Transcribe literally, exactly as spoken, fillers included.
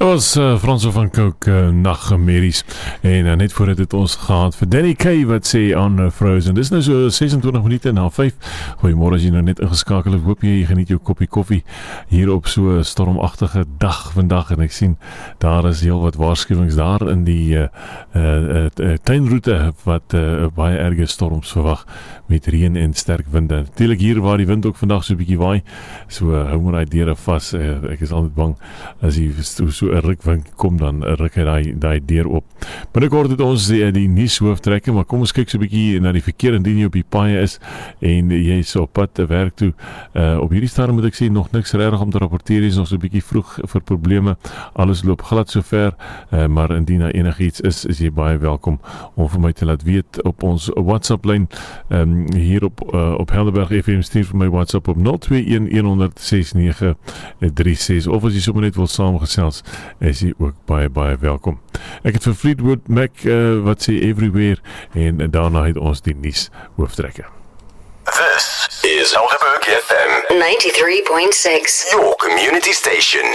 was uh, Franso van Cooke, uh, Nachtmerries. En uh, net voordat het ons gehad vir Danny Kaye wat sê aan uh, Frozen. Dis nou so sesentwintig minute na vyf. Goeiemôre as jy nou net ingeskakel het. Hoop jy geniet jou koppie koffie hier op so 'n stormagtige dag vandag. En ek sien daar is heel wat waarskuwings daar in die uh, uh, uh, tuinroete wat uh, baie erge storms verwag met reën en sterk winde. Natuurlik hier waar die wind ook vandag so 'n bietjie waai. So uh, hou maar die deure vas. Uh, ek is altyd bang as jy so, so 'n rukwind kom, dan ruk hy daai daai deur op. Binnekort het ons die, die nuus hooftrekke, maar kom ons kyk so 'n bietjie na die verkeer indien jy op die paaie is en jy is op pad te werk toe. Uh, op hierdie stadium moet ek sê nog niks regtig om te rapporteer, is nog so 'n bietjie vroeg vir probleme. Alles loop glad sover, uh, maar indien daar enigiets is, is jy baie welkom om vir my te laat weet op ons WhatsApp lyn. Um, hier op uh, op Helderberg F M, stuur vir my WhatsApp op nul twee een een honderd ses nege drie ses, of as jy sommer net wil saamgesels, is jy ook baie baie welkom. Ek het vir Fleetwood Mac uh, wat sê Everywhere, en daarna het ons die nuus hooftrekke. This is Helderberg F M ninety-three point six, your community station.